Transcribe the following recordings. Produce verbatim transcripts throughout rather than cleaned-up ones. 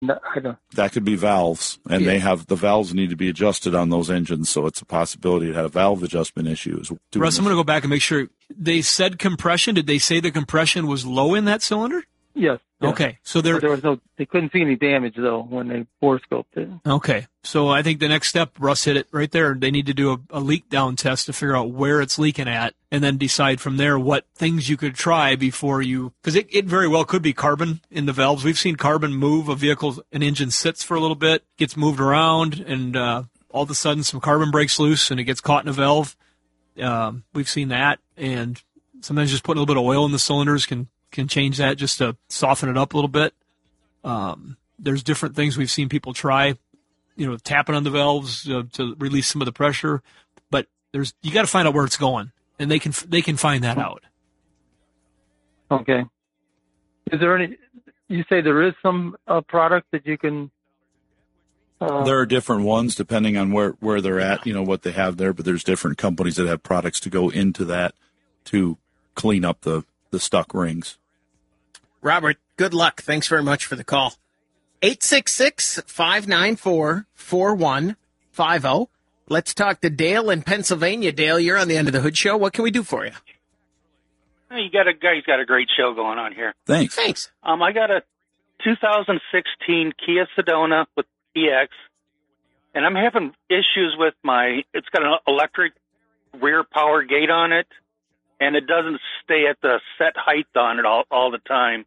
No, I don't. That could be valves, and Yeah. they have the valves need to be adjusted on those engines, so it's a possibility it had a valve adjustment issue. Is doing Russ, I'm this. going to go back and make sure. They said compression. Did they say the compression was low in that cylinder? Yes. yes. Okay, so there. But there was no. They couldn't see any damage though when they bore scoped it. Okay, so I think the next step, Russ hit it right there. They need to do a, a leak down test to figure out where it's leaking at, and then decide from there what things you could try before you, because it, it very well could be carbon in the valves. We've seen carbon move a vehicle, an engine sits for a little bit, gets moved around, and uh, all of a sudden some carbon breaks loose and it gets caught in a valve. Um, we've seen that, and sometimes just putting a little bit of oil in the cylinders can can change that just to soften it up a little bit. Um, there's different things we've seen people try, you know, tapping on the valves uh, to release some of the pressure, but there's you got to find out where it's going, and they can they can find that out. Okay. Is there any? You say there is some uh, product that you can. Uh, There are different ones depending on where, where they're at, you know, what they have there, but there's different companies that have products to go into that to clean up the, the stuck rings. Robert, good luck. Thanks very much for the call. eight six six, five nine four, four one five zero. Let's talk to Dale in Pennsylvania. Dale, you're on the End of the Hood Show. What can we do for you? Hey, you got a guys got a great show going on here. Thanks. Thanks. Um, I got a two thousand sixteen Kia Sedona with E X, and I'm having issues with my. It's got an electric rear power gate on it, and it doesn't stay at the set height on it all all the time.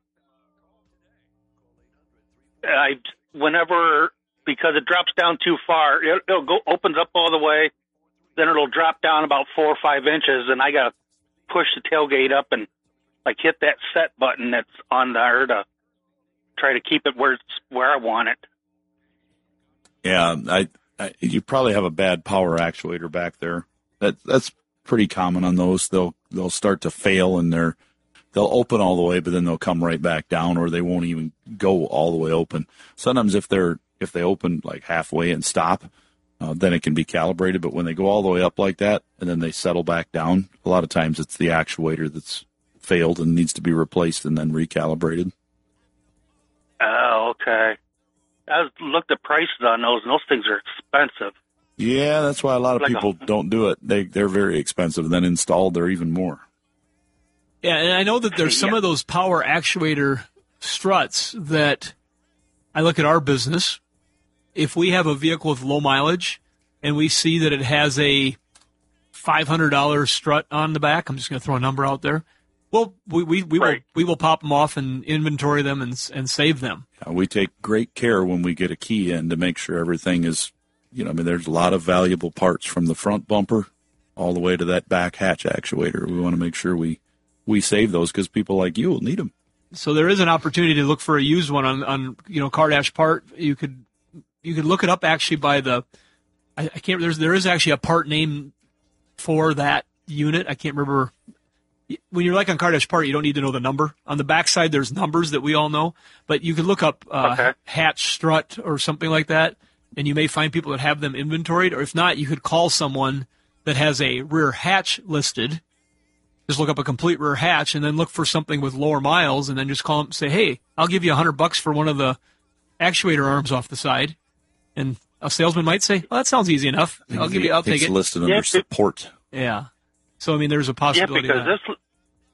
I whenever because it drops down too far, it, it'll go opens up all the way, then it'll drop down about four or five inches, and I got to push the tailgate up and like hit that set button that's on there to try to keep it where it's where I want it. Yeah, I, I you probably have a bad power actuator back there. That that's pretty common on those. They'll they'll start to fail and they're they'll open all the way, but then they'll come right back down, or they won't even go all the way open. Sometimes if they're if they open like halfway and stop, uh, then it can be calibrated. But when they go all the way up like that and then they settle back down, a lot of times it's the actuator that's failed and needs to be replaced and then recalibrated. Oh, okay. I looked at prices on those, and those things are expensive. Yeah, that's why a lot of Like a- people don't do it. They they're very expensive. Then installed, they're even more. Yeah, and I know that there's some Yeah. of those power actuator struts that I look at our business. If we have a vehicle with low mileage and we see that it has a five hundred dollars strut on the back, I'm just going to throw a number out there. Well, we we, we Right. will we will pop them off and inventory them and and save them. Uh, we take great care when we get a key in to make sure everything is, you know, I mean, there's a lot of valuable parts from the front bumper all the way to that back hatch actuator. We want to make sure we, we save those because people like you will need them. So there is an opportunity to look for a used one on, on you know, Car Dash Part. You could you could look it up actually by the I, I can't there's there is actually a part name for that unit. I can't remember. When you're like on Car Dash Part, you don't need to know the number. On the backside, there's numbers that we all know, but you could look up uh, Okay. hatch strut or something like that, and you may find people that have them inventoried. Or if not, you could call someone that has a rear hatch listed. Just look up a complete rear hatch and then look for something with lower miles, and then just call them and say, "Hey, I'll give you a hundred bucks for one of the actuator arms off the side." And a salesman might say, "Well, that sounds easy enough. I'll give you. I'll take it's it." listed under Yeah, it- support. Yeah. So I mean, there's a Yeah, possibility. because of that. this,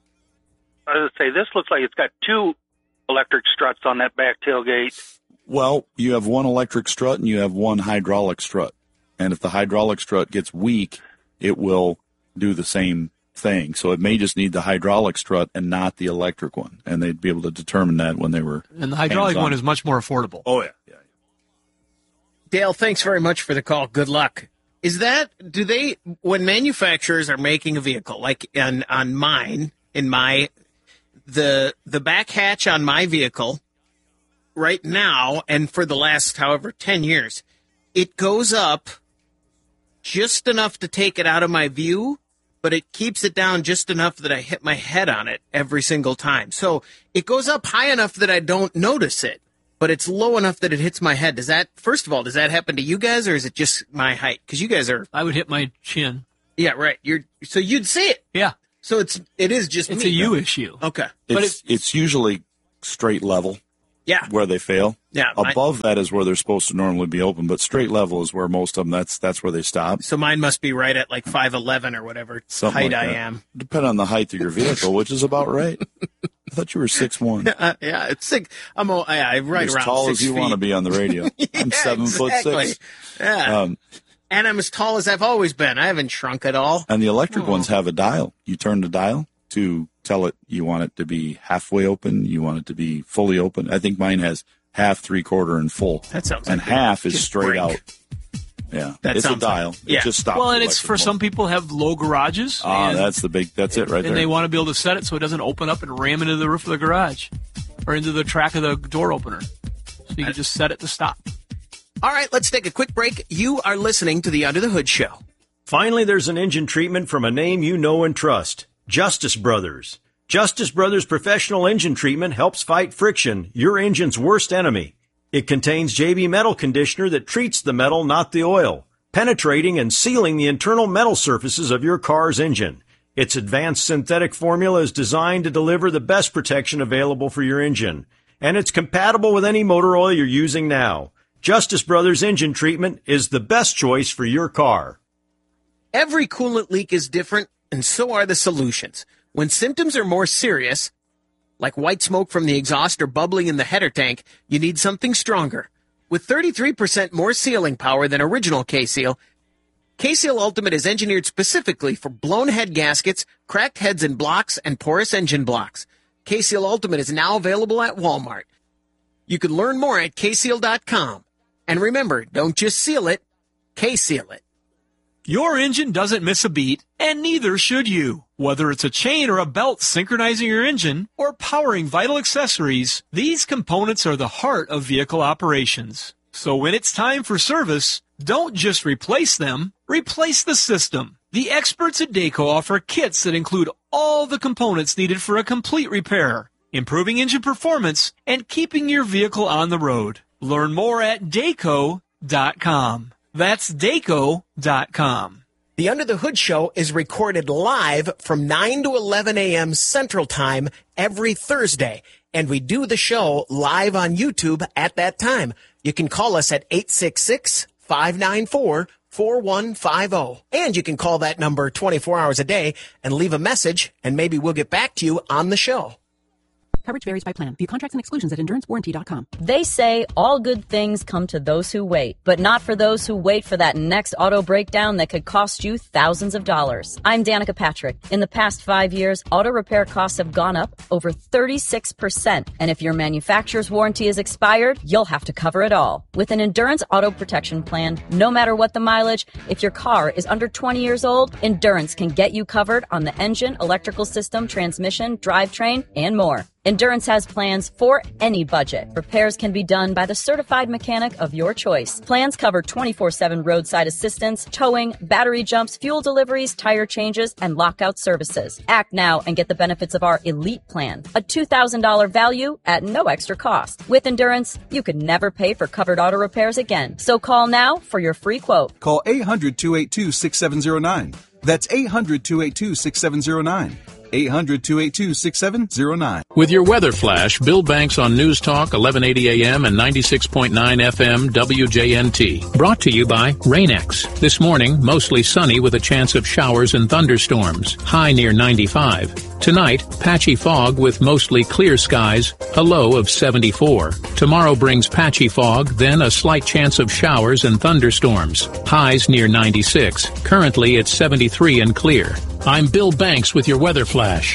I would say this looks like it's got two electric struts on that back tailgate. Well, you have one electric strut and you have one hydraulic strut. And if the hydraulic strut gets weak, it will do the same thing. So it may just need the hydraulic strut and not the electric one. And they'd be able to determine that when they were. And the hydraulic hands-on. one is much more affordable. Oh, yeah. yeah. Dale, thanks very much for the call. Good luck. Is that, do they, when manufacturers are making a vehicle, like on, on mine, in my, the, the back hatch on my vehicle right now, and for the last, however, ten years, it goes up just enough to take it out of my view, but it keeps it down just enough that I hit my head on it every single time. So it goes up high enough that I don't notice it, but it's low enough that it hits my head. Does that, first of all, does that happen to you guys, or is it just my height? Because you guys are, I would hit my chin. yeah, right. You're so you'd see it. Yeah. So it's it is just It's me. a you issue. Okay. But It's, it's usually straight level. Yeah. where they fail. Yeah. mine- Above that is where they're supposed to normally be open, but straight level is where most of them, that's that's where they stop. So mine must be right at like five eleven or whatever Something height like I that. am. Depending on the height of your vehicle, which is about right. I thought you were six one. Uh, yeah, it's six. I'm all, yeah, right As around tall six as you feet. want to be on the radio. I'm Yeah, seven exactly. foot six. Yeah. Um, And I'm as tall as I've always been. I haven't shrunk at all. and the electric Oh. ones have a dial. You turn the dial to tell it you want it to be halfway open, you want it to be fully open. I think mine has half, three quarter, and full. That sounds and like half is just straight break. out. Yeah, That it's a sounds like- dial. yeah. It just stops. Well, the and it's electric for motor. some people have low garages. Ah, and, that's the big. That's it right and there. they want to be able to set it so it doesn't open up and ram into the roof of the garage or into the track of the door opener. So you can just set it to stop. All right, let's take a quick break. You are listening to the Under the Hood Show. Finally, there's an engine treatment from a name you know and trust, Justice Brothers. Justice Brothers Professional Engine Treatment helps fight friction, your engine's worst enemy. It contains J B Metal Conditioner that treats the metal, not the oil, penetrating and sealing the internal metal surfaces of your car's engine. Its advanced synthetic formula is designed to deliver the best protection available for your engine, and it's compatible with any motor oil you're using now. Justice Brothers Engine Treatment is the best choice for your car. Every coolant leak is different, and so are the solutions. When symptoms are more serious, like white smoke from the exhaust or bubbling in the header tank, you need something stronger. With thirty-three percent more sealing power than original K-Seal, K-Seal Ultimate is engineered specifically for blown head gaskets, cracked heads and blocks, and porous engine blocks. K-Seal Ultimate is now available at Walmart. You can learn more at K seal dot com. And remember, don't just seal it, K-Seal it. Your engine doesn't miss a beat, and neither should you. Whether it's a chain or a belt synchronizing your engine or powering vital accessories, these components are the heart of vehicle operations. So when it's time for service, don't just replace them, replace the system. The experts at Dayco offer kits that include all the components needed for a complete repair, improving engine performance, and keeping your vehicle on the road. Learn more at Dayco dot com. That's Dayco dot com. The Under the Hood Show is recorded live from nine to eleven a.m. Central Time every Thursday, and we do the show live on YouTube at that time. You can call us at eight six six, five nine four, four one five zero, and you can call that number twenty-four hours a day and leave a message, and maybe we'll get back to you on the show. Coverage varies by plan. View contracts and exclusions at endurance warranty dot com. They say all good things come to those who wait, but not for those who wait for that next auto breakdown that could cost you thousands of dollars. I'm Danica Patrick. In the past five years, auto repair costs have gone up over thirty-six percent. And if your manufacturer's warranty is expired, you'll have to cover it all. With an Endurance Auto Protection Plan, no matter what the mileage, if your car is under twenty years old, Endurance can get you covered on the engine, electrical system, transmission, drivetrain, and more. Endurance has plans for any budget. Repairs can be done by the certified mechanic of your choice. Plans cover twenty-four seven roadside assistance, towing, battery jumps, fuel deliveries, tire changes, and lockout services. Act now and get the benefits of our Elite Plan, a two thousand dollars value at no extra cost. With Endurance, you could never pay for covered auto repairs again. So call now for your free quote. Call eight hundred, two eight two, six seven zero nine. That's eight hundred, two eight two, six seven zero nine. eight hundred, two eight two, six seven zero nine. With your weather flash, Bill Banks on News Talk eleven eighty A M and ninety-six point nine F M W J N T. Brought to you by Rain-X. This morning, mostly sunny with a chance of showers and thunderstorms. High near ninety-five. Tonight, patchy fog with mostly clear skies, a low of seventy-four. Tomorrow brings patchy fog, then a slight chance of showers and thunderstorms. Highs near ninety-six. Currently, it's seventy-three and clear. I'm Bill Banks with your weather flash.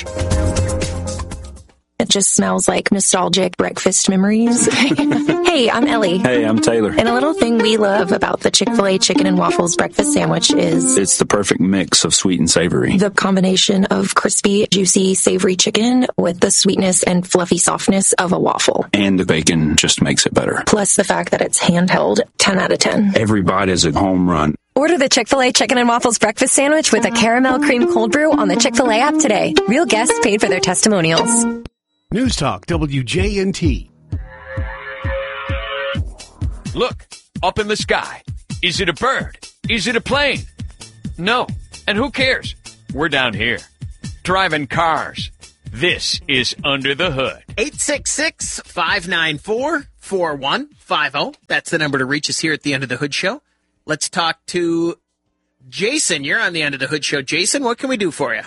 It just smells like nostalgic breakfast memories. Hey, I'm Ellie. Hey, I'm Taylor. And a little thing we love about the Chick-fil-A chicken and waffles breakfast sandwich is it's the perfect mix of sweet and savory. The combination of crispy, juicy, savory chicken with the sweetness and fluffy softness of a waffle. And the bacon just makes it better. Plus the fact that it's handheld, ten out of ten. Every bite is a home run. Order the Chick-fil-A Chicken and Waffles Breakfast Sandwich with a caramel cream cold brew on the Chick-fil-A app today. Real guests paid for their testimonials. News Talk W J N T. Look, up in the sky. Is it a bird? Is it a plane? No. And who cares? We're down here, driving cars. This is Under the Hood. eight six six, five nine four, four one five zero. That's the number to reach us here at the Under the Hood Show. Let's talk to Jason. You're on the Under the Hood Show. Jason, what can we do for you?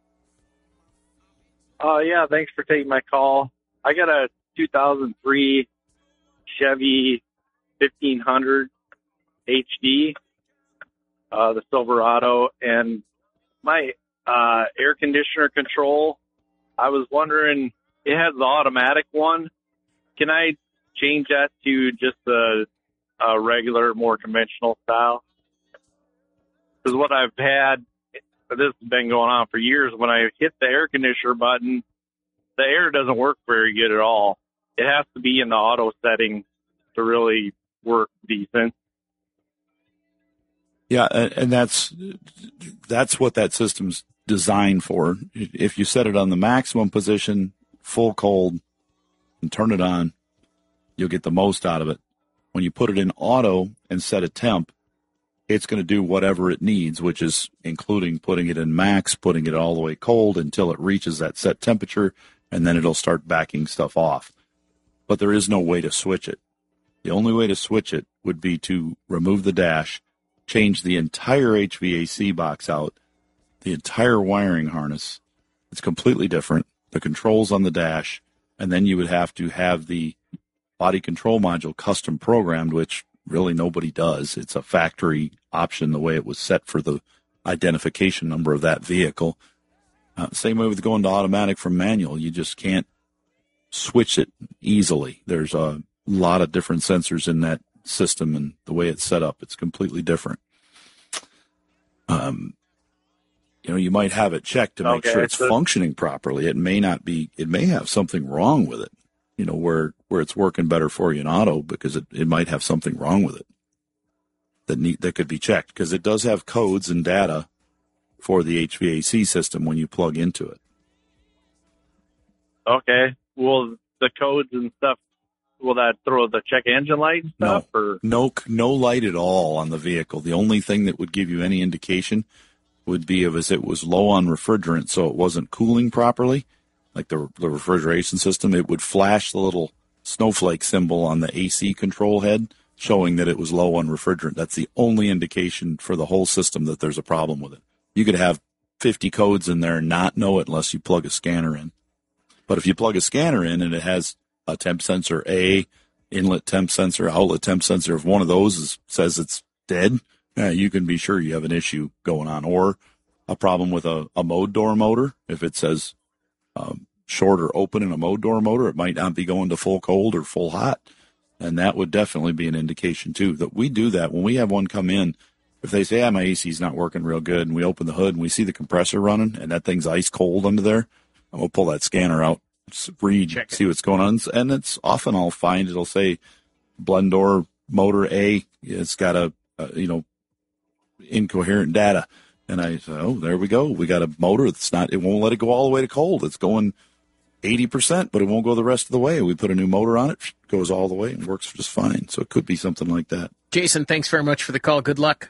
Uh, yeah, thanks for taking my call. I got a two thousand three Chevy fifteen hundred H D, uh, the Silverado, and my uh, air conditioner control, I was wondering, it has the automatic one. Can I change that to just a, a regular, more conventional style? Because what I've had, this has been going on for years, when I hit the air conditioner button, the air doesn't work very good at all. It has to be in the auto setting to really work decent. Yeah, and that's that's what that system's designed for. If you set it on the maximum position, full cold, and turn it on, you'll get the most out of it. When you put it in auto and set a temp, it's going to do whatever it needs, which is including putting it in max, putting it all the way cold until it reaches that set temperature, and then it'll start backing stuff off. But there is no way to switch it. The only way to switch it would be to remove the dash, change the entire H V A C box out, the entire wiring harness. It's completely different. The controls on the dash, and then you would have to have the body control module custom programmed, which really nobody does. It's a factory option the way it was set for the identification number of that vehicle. Uh, same way with going to automatic from manual. You just can't switch it easily. There's a lot of different sensors in that system, and the way it's set up, it's completely different. Um, you know, you might have it checked to make Okay, sure it's so- functioning properly. It may not be, it may have something wrong with it, you know, where, where it's working better for you in auto, because it, it might have something wrong with it that need, that could be checked, because it does have codes and data for the H V A C system when you plug into it. Okay. Well, the codes and stuff, will that throw the check engine light and stuff? No, Or? no, no light at all on the vehicle. The only thing that would give you any indication would be if it was low on refrigerant, so it wasn't cooling properly, like the, the refrigeration system. It would flash the little snowflake symbol on the A C control head, showing that it was low on refrigerant. That's the only indication for the whole system that there's a problem with it. You could have fifty codes in there and not know it unless you plug a scanner in. But if you plug a scanner in and it has a temp sensor A, inlet temp sensor, outlet temp sensor, if one of those is, says it's dead, uh, you can be sure you have an issue going on. Or a problem with a, a mode door motor. If it says um, short or open in a mode door motor, it might not be going to full cold or full hot. And that would definitely be an indication, too, that we do that. When we have one come in, if they say, yeah, my A C's not working real good, and we open the hood and we see the compressor running and that thing's ice cold under there, we'll pull that scanner out, read, see what's going on. And it's often I'll find it'll say blend door motor A. It's got a, a, you know, incoherent data. And I say, oh, there we go. We got a motor that's not, it won't let it go all the way to cold. It's going eighty percent, but it won't go the rest of the way. We put a new motor on it, goes all the way and works just fine. So it could be something like that. Jason, thanks very much for the call. Good luck.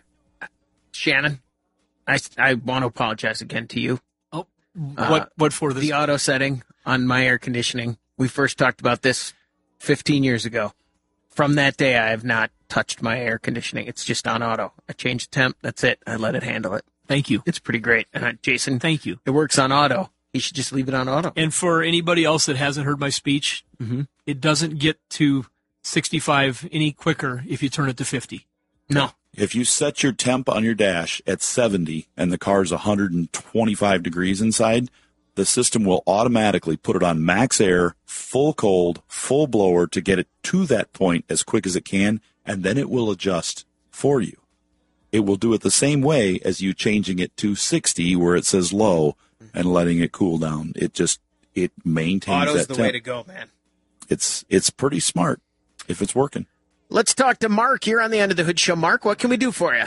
Shannon, I, I want to apologize again to you. Oh, Uh, what what for this? The auto setting on my air conditioning. We first talked about this fifteen years ago. From that day, I have not touched my air conditioning. It's just on auto. I change the temp. That's it. I let it handle it. Thank you. It's pretty great. Uh, Jason, thank you. It works on auto. You should just leave it on auto. And for anybody else that hasn't heard my speech, mm-hmm. it doesn't get to sixty-five any quicker if you turn it to fifty. No. If you set your temp on your dash at seventy and the car's one hundred twenty-five degrees inside, the system will automatically put it on max air, full cold, full blower to get it to that point as quick as it can, and then it will adjust for you. It will do it the same way as you changing it to sixty where it says low and letting it cool down. It just, it maintains Auto's that the temp. way to go, man. It's, it's pretty smart if it's working. Let's talk to Mark. You're on the End of the Hood Show. Mark, what can we do for you?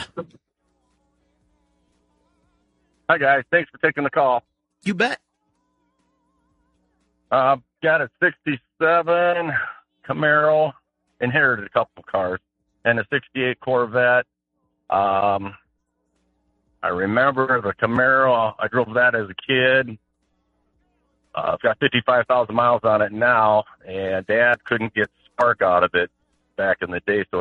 Hi, guys. Thanks for taking the call. You bet. Uh, got a sixty-seven Camaro, inherited a couple cars, and a sixty-eight Corvette. Um, I remember the Camaro. I drove that as a kid. Uh, I've got fifty-five thousand miles on it now, and Dad couldn't get spark out of it back in the day, so